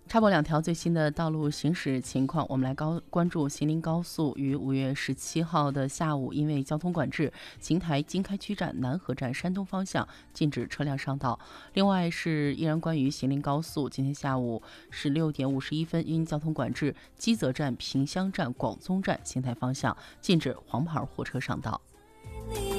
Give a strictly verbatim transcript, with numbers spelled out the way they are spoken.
插播两条最新的道路行驶情况，我们来高关注秦岭高速于五月十七号的下午，因为交通管制，邢台经开区站、南河站山东方向禁止车辆上道。另外是依然关于秦岭高速，今天下午十六点五十一分，因交通管制，基泽站、萍乡站、广宗站邢台方向禁止黄牌货车上道。